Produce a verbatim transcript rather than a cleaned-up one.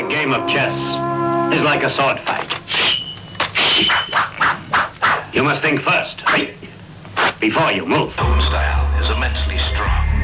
A game of chess is like a sword fight. You must think first, right? Before you move. Own style is immensely strong.